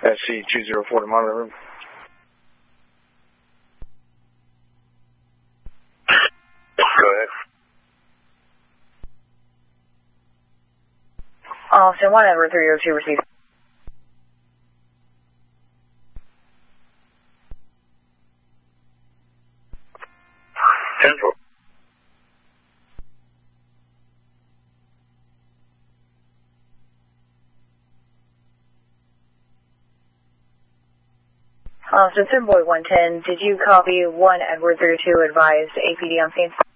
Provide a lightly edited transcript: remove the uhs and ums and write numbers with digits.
SC204 to monitor room. Go ahead. Austin, 1 Edward 302 received. Central. Austin, Boy 110, did you copy 1 Edward 302 advised APD on scene?